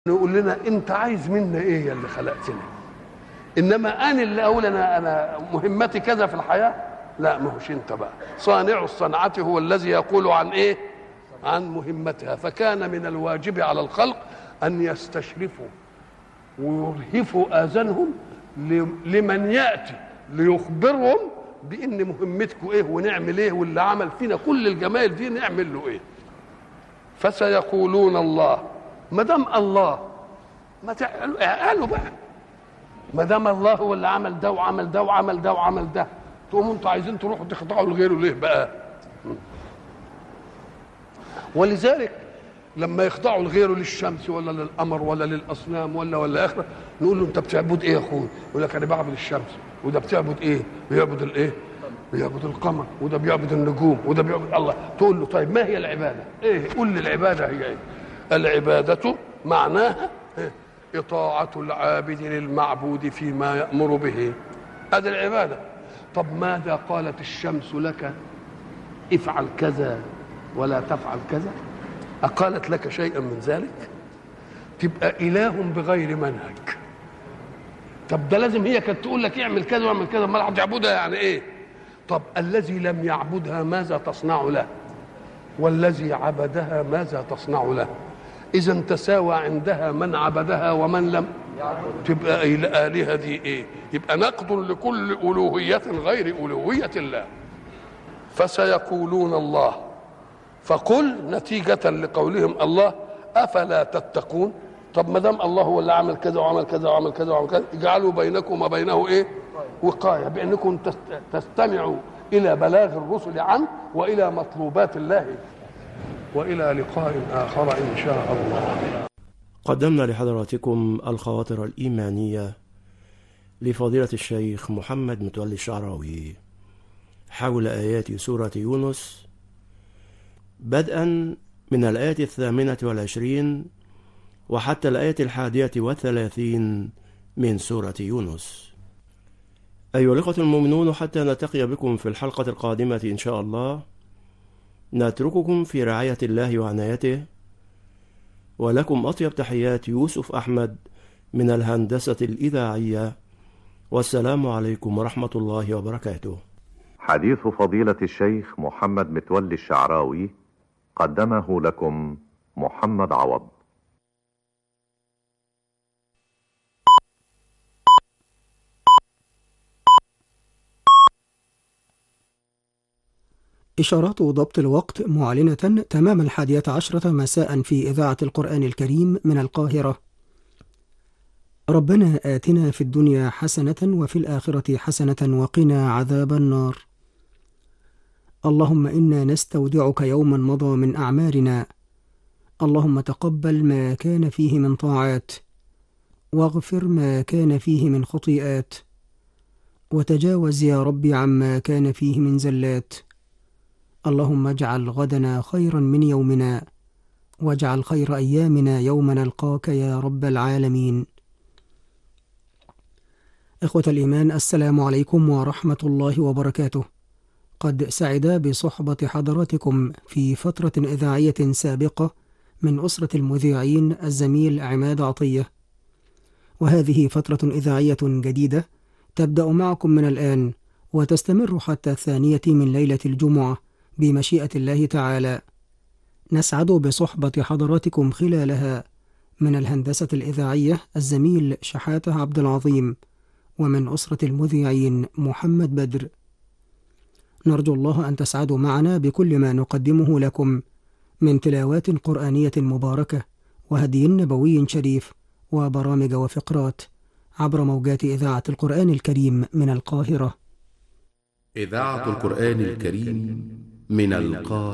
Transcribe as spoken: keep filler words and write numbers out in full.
يقول لنا انت عايز منا ايه يا اللي خلقتنا؟ انما انا اللي اقول انا انا مهمتي كذا في الحياه، لا ما هوش انت بقى. صانع الصنعه هو الذي يقول عن ايه؟ عن مهمتها. فكان من الواجب على الخلق ان يستشرفوا ويرهفوا اذانهم لمن ياتي ليخبرهم بان مهمتكم ايه ونعمل ايه، واللي عمل فينا كل الجمال دي نعمل له ايه. فسيقولون الله. ما دام الله ما تعقلوا بقى، ما دام الله هو اللي عمل ده وعمل ده وعمل ده وعمل ده، تقوموا انتوا عايزين تروحوا تخضعوا لغيره ليه بقى؟ ولذلك لما يخضعوا لغيره، للشمس ولا للقمر ولا للاصنام ولا ولا اخره، نقول له انت بتعبد ايه يا اخويا؟ يقول لك انا بعبد الشمس. وده بتعبد ايه؟ بيعبد الايه؟ بيعبد القمر. وده بيعبد النجوم. وده بيعبد الله. تقول له طيب ما هي العباده؟ ايه؟ قول لي العباده هي ايه؟ العباده معناها إطاعة العابد للمعبود فيما يأمر به. هذه العبادة. طب ماذا قالت الشمس لك؟ افعل كذا ولا تفعل كذا. أقالت لك شيئا من ذلك؟ تبقى إله بغير منهج. طب ده لازم هي كانت تقول لك اعمل كذا واعمل كذا، ما هتعبدها يعني ايه؟ طب الذي لم يعبدها ماذا تصنع له؟ والذي عبدها ماذا تصنع له؟ إذا تساوى عندها من عبدها ومن لم تبقى الآلهة دي إيه؟ يبقى نقد لكل ألوهية غير ألوهية الله. فسيقولون الله. فقل نتيجة لقولهم الله أفلا تتقون. طب ما دام الله هو اللي عمل كذا وعمل كذا وعمل كذا وعمل كذا، اجعلوا بينكم وبينه إيه؟ وقاية، بأنكم تستمعوا إلى بلاغ الرسل عنه وإلى مطلوبات الله. وإلى لقاء آخر إن شاء الله. قدمنا لحضراتكم الخواطر الإيمانية لفضيلة الشيخ محمد متولي الشعراوي حول آيات سورة يونس، بدءا من الآية الثامنة والعشرين وحتى الآية الحادية والثلاثين من سورة يونس. أيها الأخوة المؤمنون، حتى نلتقي بكم في الحلقة القادمة إن شاء الله، نترككم في رعاية الله وعنايته، ولكم أطيب تحيات يوسف أحمد من الهندسة الإذاعية، والسلام عليكم ورحمة الله وبركاته. حديث فضيلة الشيخ محمد متولي الشعراوي قدمه لكم محمد عوض. إشارات ضبط الوقت معلنة تمام الحادية عشرة مساء في إذاعة القرآن الكريم من القاهرة. ربنا آتنا في الدنيا حسنة وفي الآخرة حسنة وقنا عذاب النار. اللهم إنا نستودعك يوما مضى من أعمارنا. اللهم تقبل ما كان فيه من طاعات، واغفر ما كان فيه من خطيئات، وتجاوز يا ربي عما كان فيه من زلات. اللهم اجعل غدنا خيرا من يومنا، واجعل خير أيامنا يوم نلقاك يا رب العالمين. إخوة الإيمان، السلام عليكم ورحمة الله وبركاته. قد سعد بصحبة حضراتكم في فترة إذاعية سابقة من أسرة المذيعين الزميل عماد عطية، وهذه فترة إذاعية جديدة تبدأ معكم من الآن وتستمر حتى الثانية من ليلة الجمعة بمشيئة الله تعالى. نسعد بصحبة حضراتكم خلالها من الهندسة الإذاعية الزميل شحاتة عبد العظيم، ومن أسرة المذيعين محمد بدر. نرجو الله أن تسعدوا معنا بكل ما نقدمه لكم من تلاوات قرآنية مباركة وهدي نبوي شريف وبرامج وفقرات عبر موجات إذاعة القرآن الكريم من القاهرة. إذاعة القرآن الكريم من القاهرة.